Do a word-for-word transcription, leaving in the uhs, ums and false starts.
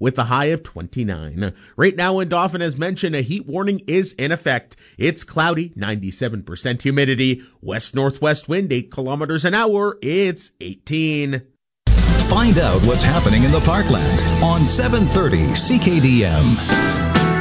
with a high of twenty-nine. Right now in Dauphin, as mentioned, a heat warning is in effect. It's cloudy, ninety-seven percent humidity, west-northwest wind, eight kilometers an hour. It's eighteen. Find out what's happening in the Parkland on seven thirty C K D M.